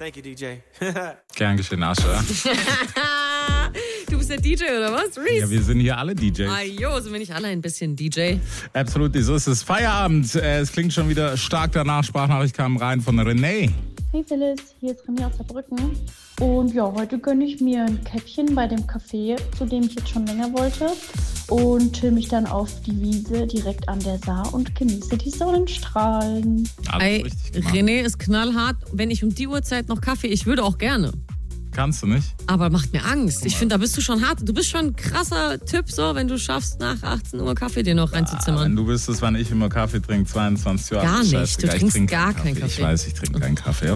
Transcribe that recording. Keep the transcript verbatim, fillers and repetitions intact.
Thank you, D J. Gern geschehen, Asche. Du bist der D J oder was, Reese? Ja, wir sind hier alle D Js. Ah, jo, sind wir nicht alle ein bisschen D J? Absolut, so ist es. Feierabend. Äh, Es klingt schon wieder stark danach. Sprachnachricht kam rein von René. Hey Phyllis, hier ist René aus Saarbrücken. Und ja, heute gönne ich mir ein Käffchen bei dem Café, zu dem ich jetzt schon länger wollte. Und chill mich dann auf die Wiese direkt an der Saar und genieße die Sonnenstrahlen. Alles Ey, richtig gemacht. René ist knallhart. Wenn ich um die Uhrzeit noch Kaffee, ich würde auch gerne. Kannst du nicht? Aber macht mir Angst. Ich finde, da bist du schon hart. Du bist schon ein krasser Typ, so, wenn du schaffst, nach achtzehn Uhr Kaffee dir noch Ah, wenn reinzuzimmern. du wüsstest, wann ich immer Kaffee trinke, zweiundzwanzig Uhr. Gar nicht. Scheißegal, Du ich trinkst trinke gar keinen keinen Kaffee. Ich weiß, ich trinke keinen Kaffee.